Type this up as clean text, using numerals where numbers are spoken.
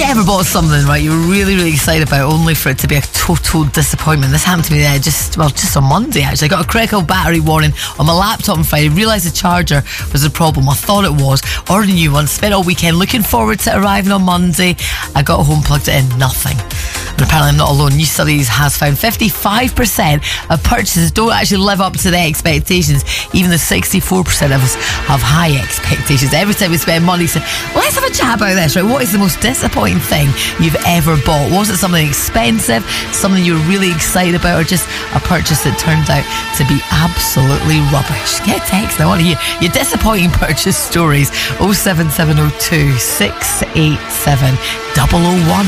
you ever bought something, right, you were really, really excited about, only for it to be a total disappointment? This happened to me there just on Monday, actually. I got a critical battery warning on my laptop on Friday, realised the charger was the problem. I thought it was. Ordered a new one, spent all weekend looking forward to it arriving on Monday. I got home, plugged it in, nothing. And apparently I'm not alone. New studies has found 55% of purchases don't actually live up to their expectations, even though 64% of us have high expectations. Every time we spend money, so let's have a chat about this, right? What is the most disappointing thing you've ever bought? Was it something expensive, something you were really excited about, or just a purchase that turned out to be absolutely rubbish? Get a text. I want to hear your disappointing purchase stories. 07702 687 001.